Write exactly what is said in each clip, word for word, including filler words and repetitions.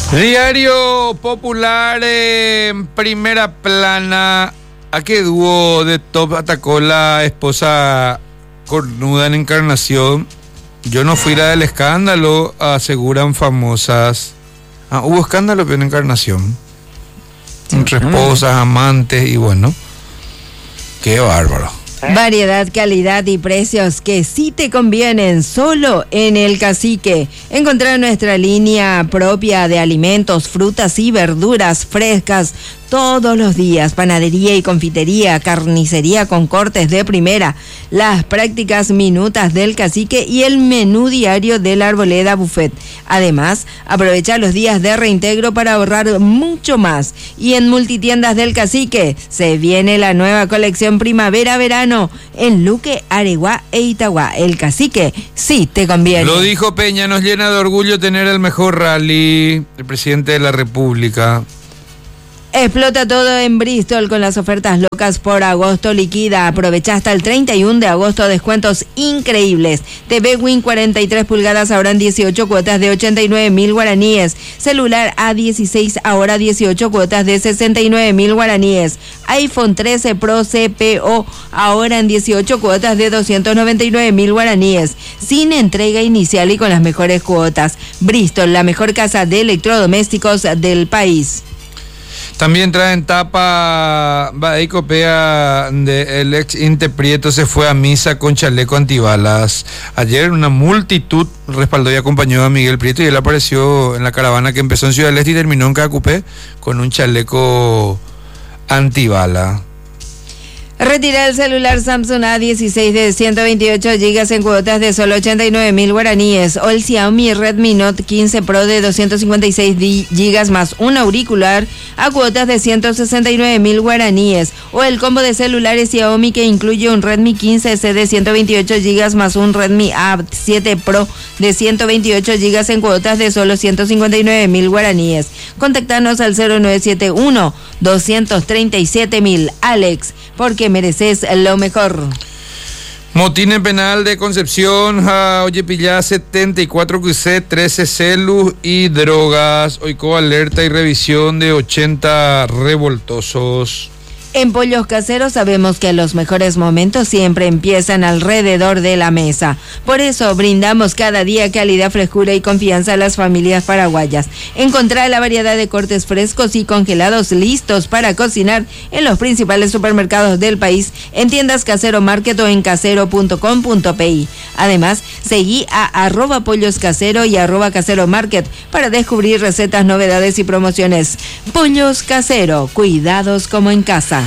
Diario Popular en primera plana. ¿A qué dúo de Top atacó la esposa cornuda en Encarnación? Yo no fui la del escándalo, aseguran famosas. Ah, hubo escándalo pero en Encarnación. Entre esposas, amantes y bueno. Qué bárbaro. Variedad, calidad y precios que sí te convienen solo en El Cacique. Encontrar nuestra línea propia de alimentos, frutas y verduras frescas todos los días, panadería y confitería, carnicería con cortes de primera, las prácticas minutas del Cacique y el menú diario de la Arboleda Buffet. Además, aprovecha los días de reintegro para ahorrar mucho más. Y en Multitiendas del Cacique se viene la nueva colección primavera-verano en Luque, Areguá e Itagüá. El Cacique sí te conviene. Lo dijo Peña, nos llena de orgullo tener el mejor rally, el presidente de la República. Explota todo en Bristol con las ofertas locas por agosto liquida. Aprovecha hasta el treinta y uno de agosto descuentos increíbles. T V Win cuarenta y tres pulgadas ahora en dieciocho cuotas de ochenta y nueve mil guaraníes. Celular A dieciséis ahora dieciocho cuotas de sesenta y nueve mil guaraníes. iPhone trece Pro C P O ahora en dieciocho cuotas de doscientos noventa y nueve mil guaraníes. Sin entrega inicial y con las mejores cuotas. Bristol, la mejor casa de electrodomésticos del país. También traen tapa, Baicopea de el ex Inte Prieto se fue a misa con chaleco antibalas. Ayer una multitud respaldó y acompañó a Miguel Prieto y él apareció en la caravana que empezó en Ciudad del Este y terminó en Cacupé con un chaleco antibala. Retira el celular Samsung A dieciséis de ciento veintiocho gigas en cuotas de solo ochenta y nueve mil guaraníes o el Xiaomi Redmi Note quince Pro de doscientos cincuenta y seis gigas más un auricular a cuotas de ciento sesenta y nueve mil guaraníes o el combo de celulares Xiaomi que incluye un Redmi quince C de ciento veintiocho gigas más un Redmi A siete Pro de ciento veintiocho gigas en cuotas de solo ciento cincuenta y nueve mil guaraníes. Contactanos al cero nueve siete uno, dos tres siete mil. Alex, porque mereces lo mejor. Motín en penal de Concepción, ja, oye pillá setenta y cuatro Q C, trece celus y drogas. Oico alerta y revisión de ochenta revoltosos. En Pollos Caseros sabemos que los mejores momentos siempre empiezan alrededor de la mesa. Por eso brindamos cada día calidad, frescura y confianza a las familias paraguayas. Encontrar la variedad de cortes frescos y congelados listos para cocinar en los principales supermercados del país, en tiendas Casero Market o en casero punto com punto pi. Además, seguí a arroba pollos casero y arroba casero market para descubrir recetas, novedades y promociones. Pollos Casero, cuidados como en casa.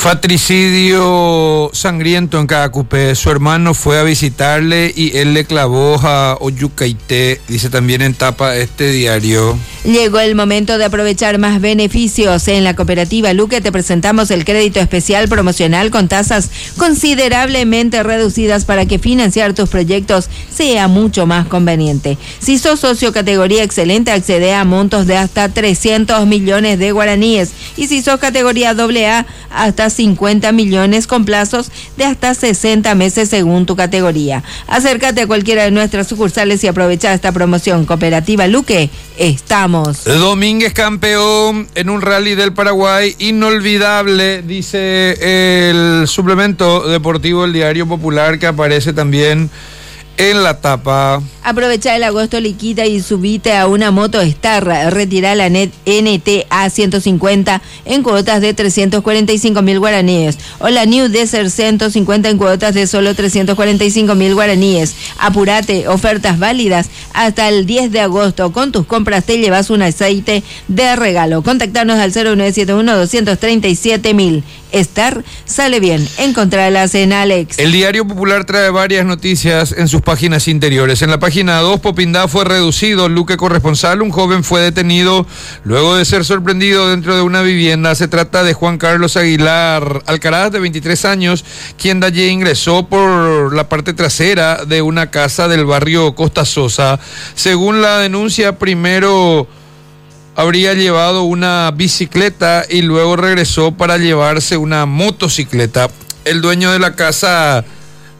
Fatricidio sangriento en Cacupé. Su hermano fue a visitarle y él le clavó a Oyucaité, dice también en tapa este diario. Llegó el momento de aprovechar más beneficios. En la cooperativa Luque te presentamos el crédito especial promocional con tasas considerablemente reducidas para que financiar tus proyectos sea mucho más conveniente. Si sos socio categoría excelente, accede a montos de hasta trescientos millones de guaraníes. Y si sos categoría doble A, hasta cincuenta millones con plazos de hasta sesenta meses según tu categoría. Acércate a cualquiera de nuestras sucursales y aprovecha esta promoción. Cooperativa Luque, estamos. Domínguez campeón en un rally del Paraguay inolvidable, dice el suplemento deportivo del Diario Popular, que aparece también en la tapa. Aprovecha el agosto liquida y subite a una moto Star. Retira la N T A ciento cincuenta en cuotas de trescientos cuarenta y cinco mil guaraníes o la New Desert ciento cincuenta en cuotas de solo trescientos cuarenta y cinco mil guaraníes. Apurate, ofertas válidas hasta el diez de agosto. Con tus compras te llevas un aceite de regalo. Contactanos al cero nueve siete uno, dos tres siete mil. Star sale bien. Encontralas en Alex. El Diario Popular trae varias noticias en sus páginas interiores. En la página dos, Popindá fue reducido. Luque corresponsal, un joven fue detenido luego de ser sorprendido dentro de una vivienda. Se trata de Juan Carlos Aguilar Alcaraz, de veintitrés años, quien de allí ingresó por la parte trasera de una casa del barrio Costa Sosa. Según la denuncia, primero habría llevado una bicicleta y luego regresó para llevarse una motocicleta. El dueño de la casa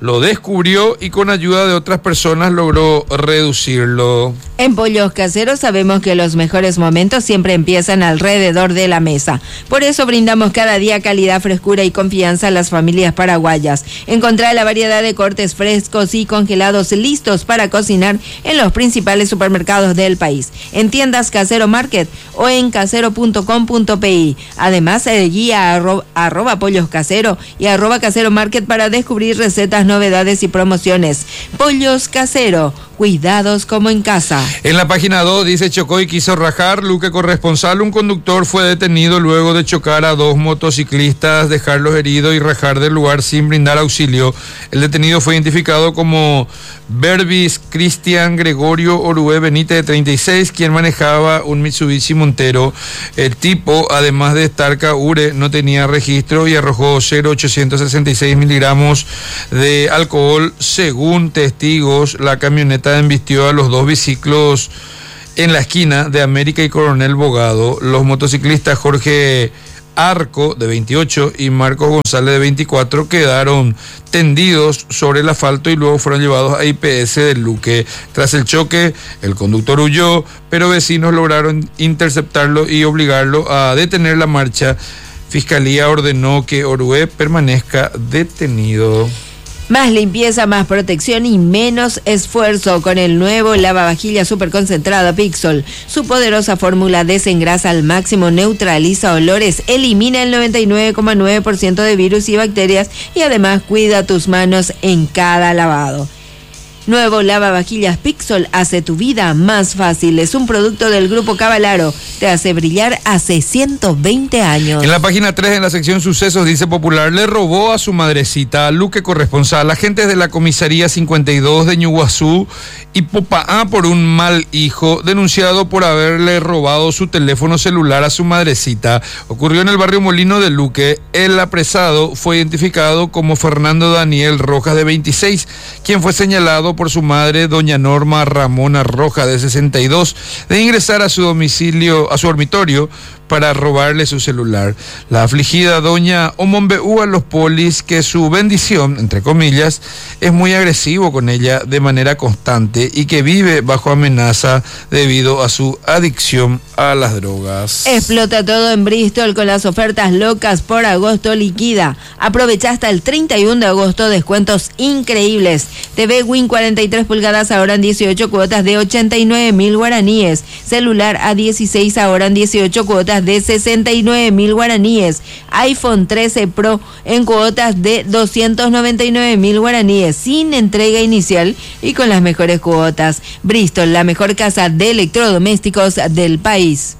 lo descubrió y con ayuda de otras personas logró reducirlo. En Pollos Caseros sabemos que los mejores momentos siempre empiezan alrededor de la mesa. Por eso brindamos cada día calidad, frescura y confianza a las familias paraguayas. Encontrá la variedad de cortes frescos y congelados listos para cocinar en los principales supermercados del país, en tiendas Casero Market o en casero punto com punto pi. Además, el guía arroba, arroba Pollos Casero y arroba Casero Market para descubrir recetas, novedades y promociones. Pollos Casero, cuidados como en casa. En la página dos dice: chocó y quiso rajar. Luque Corresponsal: un conductor fue detenido luego de chocar a dos motociclistas, dejarlos heridos y rajar del lugar sin brindar auxilio. El detenido fue identificado como Berbis Cristian Gregorio Orué Benítez, de treinta y seis, quien manejaba un Mitsubishi Montero. El tipo, además de estar caure, no tenía registro y arrojó cero coma ochocientos sesenta y seis miligramos de alcohol. Según testigos, la camioneta embistió a los dos biciclos en la esquina de América y Coronel Bogado. Los motociclistas Jorge Arco, de veintiocho, y Marcos González, de veinticuatro, quedaron tendidos sobre el asfalto y luego fueron llevados a I P S del Luque. Tras el choque, el conductor huyó, pero vecinos lograron interceptarlo y obligarlo a detener la marcha. Fiscalía ordenó que Orué permanezca detenido. Más limpieza, más protección y menos esfuerzo con el nuevo lavavajillas superconcentrado Pixol. Su poderosa fórmula desengrasa al máximo, neutraliza olores, elimina el noventa y nueve coma nueve por ciento de virus y bacterias y además cuida tus manos en cada lavado. Nuevo lavavajillas Pixol hace tu vida más fácil. Es un producto del Grupo Cavalaro. Te hace brillar hace ciento veinte años. En la página tres, en la sección sucesos, dice Popular: le robó a su madrecita. Luque Corresponsal: agentes de la comisaría cincuenta y dos de Ñuguazú y Popayán por un mal hijo denunciado por haberle robado su teléfono celular a su madrecita. Ocurrió en el barrio Molino de Luque. El apresado fue identificado como Fernando Daniel Rojas, de veintiséis, quien fue señalado por su madre, doña Norma Ramona Roja, de sesenta y dos, de ingresar a su domicilio, a su dormitorio, para robarle su celular. La afligida doña Omonbeú a los polis que su bendición, entre comillas, es muy agresivo con ella de manera constante y que vive bajo amenaza debido a su adicción a las drogas. Explota todo en Bristol con las ofertas locas por agosto liquida. Aprovecha hasta el treinta y uno de agosto descuentos increíbles. T V Win cuarenta y tres pulgadas ahora en dieciocho cuotas de ochenta y nueve mil guaraníes. Celular A dieciséis ahora en dieciocho cuotas de sesenta y nueve mil guaraníes. iPhone trece Pro en cuotas de doscientos noventa y nueve mil guaraníes, sin entrega inicial y con las mejores cuotas. Bristol, la mejor casa de electrodomésticos del país.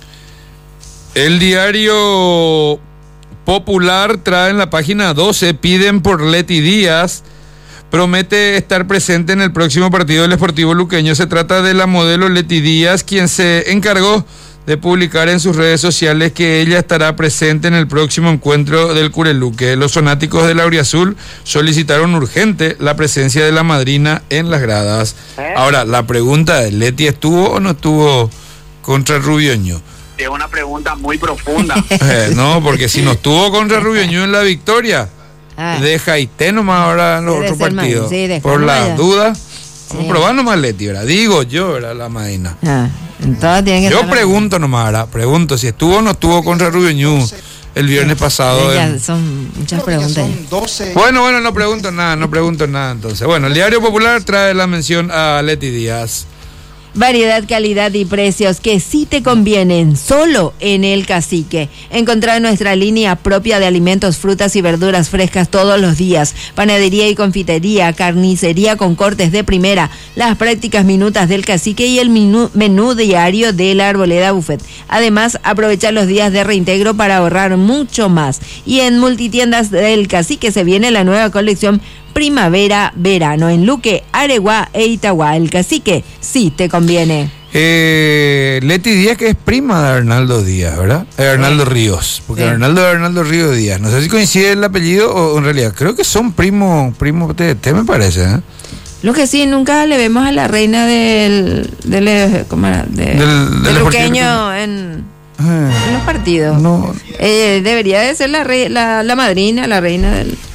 El diario Popular trae en la página doce: piden por Leti Díaz. Promete estar presente en el próximo partido del Sportivo Luqueño. Se trata de la modelo Leti Díaz, quien se encargó de publicar en sus redes sociales que ella estará presente en el próximo encuentro del Cureluque. Los fanáticos del Auriazul solicitaron urgente la presencia de la madrina en las gradas. Ahora, la pregunta es: ¿Leti estuvo o no estuvo contra Rubioño? Es una pregunta muy profunda. Eh, no, porque si no estuvo contra Rubioño en la victoria, ah. deja Haité nomás ahora en los otros partidos. Sí, por las dudas, vamos a probar nomás Leti, ¿verdad? Digo yo, ¿verdad? La madrina. Ah. Tiene que Yo pregunto nomás, ahora, pregunto si estuvo o no estuvo contra Rubioño el viernes pasado. En... Son muchas preguntas. Son bueno, bueno, no pregunto nada, no pregunto nada entonces. Bueno, el Diario Popular trae la mención a Leti Díaz. Variedad, calidad y precios que sí te convienen solo en El Cacique. Encontrar nuestra línea propia de alimentos, frutas y verduras frescas todos los días. Panadería y confitería, carnicería con cortes de primera, las prácticas minutas del Cacique y el menú, menú diario de la Arboleda Buffet. Además, aprovechar los días de reintegro para ahorrar mucho más. Y en Multitiendas del Cacique se viene la nueva colección primavera-verano en Luque, Areguá e Itagua. El Cacique sí te conviene. Eh, Leti Díaz, que es prima de Arnaldo Díaz, ¿verdad? Eh, Arnaldo sí. Ríos, porque sí. Arnaldo es Arnaldo Ríos Díaz. No sé si coincide el apellido o en realidad creo que son primos, primos T T, me parece, ¿eh? Lo que sí, nunca le vemos a la reina del, del, ¿cómo era? De, del, del, del luqueño en, eh, en los partidos. No. Eh, debería de ser la, re, la, la madrina, la reina del... Mm.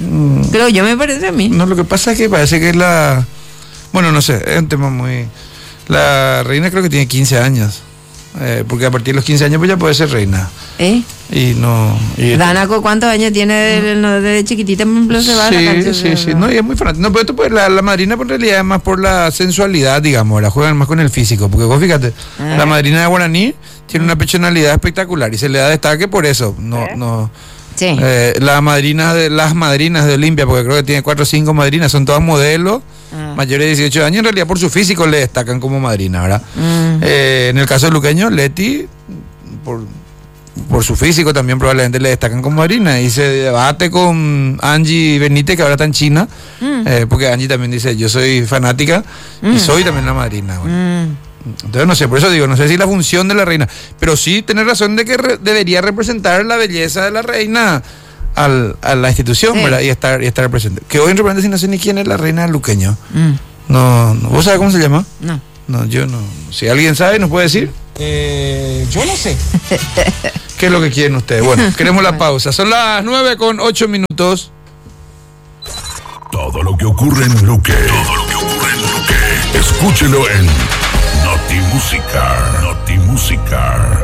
Creo yo, me parece a mí. No, lo que pasa es que parece que es la... Bueno, no sé, es un tema muy... La reina creo que tiene quince años. Eh, porque a partir de los quince años pues ya puede ser reina. ¿Eh? Y no... Y Danaco, ¿cuántos años tiene desde, no, desde chiquitita? Se va sí, a la cancha, sí, sí. No, y es muy fanático. No, pero esto pues la, la madrina por realidad es más por la sensualidad, digamos. La juegan más con el físico. Porque vos fíjate, ah. la madrina de Guaraní tiene una personalidad espectacular y se le da destaque por eso. No, ¿Eh? no... Sí. Eh, la madrina de, las madrinas de Olimpia, porque creo que tiene cuatro o cinco madrinas, son todas modelos, ah. mayores de dieciocho años, en realidad por su físico le destacan como madrina, ¿verdad? Mm. Eh, en el caso de Luqueño, Leti, por, por su físico también probablemente le destacan como madrina, y se debate con Angie Benítez, que ahora está en China, mm. eh, porque Angie también dice, yo soy fanática mm. y soy también la madrina, bueno. mm. Entonces no sé, por eso digo, no sé si la función de la reina, pero sí tener razón de que re, debería representar la belleza de la reina al, a la institución, sí. ¿verdad? Y estar, y estar presente. Que hoy en repente si no sé ni quién es la reina de Luqueño. Mm. No, no, ¿vos sabés cómo se llama? No. No, yo no. Si alguien sabe, ¿nos puede decir? Eh, yo no sé. ¿Qué es lo que quieren ustedes? Bueno, queremos la pausa. Son las nueve con ocho minutos. Todo lo que ocurre en Luque. Todo lo que ocurre en Luque. Escúchelo en Notimusicar. Notimusicar.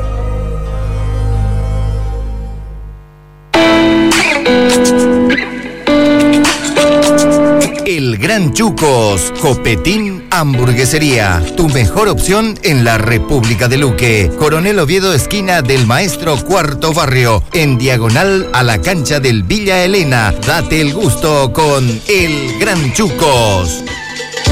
El Gran Chucos, Copetín Hamburguesería, tu mejor opción en la República de Luque. Coronel Oviedo, esquina del Maestro, Cuarto Barrio, en diagonal a la cancha del Villa Elena. Date el gusto con El Gran Chucos.